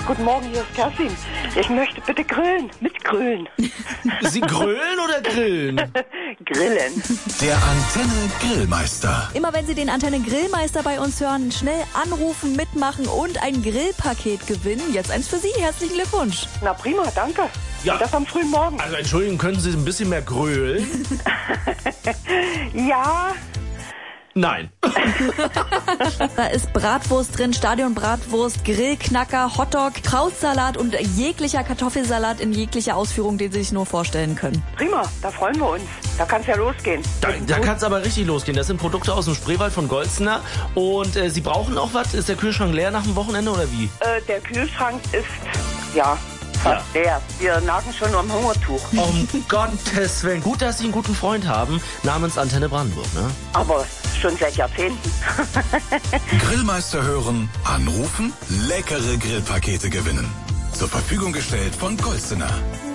Guten Morgen, hier ist Kerstin. Ich möchte bitte grillen, mitgrillen. Sie grölen oder grillen? Grillen. Der Antenne Grillmeister. Immer wenn Sie den Antenne Grillmeister bei uns hören, schnell anrufen, mitmachen und ein Grillpaket gewinnen. Jetzt eins für Sie. Herzlichen Glückwunsch. Na prima, danke. Ja. Und das am frühen Morgen. Also entschuldigen, können Sie ein bisschen mehr grölen? Ja, Nein. Da ist Bratwurst drin, Stadionbratwurst, Grillknacker, Hotdog, Krautsalat und jeglicher Kartoffelsalat in jeglicher Ausführung, den Sie sich nur vorstellen können. prima, da freuen wir uns. Da kann es ja losgehen. Da kann es aber richtig losgehen. Das sind Produkte aus dem Spreewald von Golstener. Und Sie brauchen auch was? Ist der Kühlschrank leer nach dem Wochenende oder wie? Der Kühlschrank ist, ja, fast leer. Wir nagen schon am Hungertuch. Um Gottes Willen. Gut, dass Sie einen guten Freund haben, namens Antenne Brandenburg, ne? Aber schon seit Jahrzehnten. Grillmeister hören, anrufen, leckere Grillpakete gewinnen. Zur Verfügung gestellt von Golstener.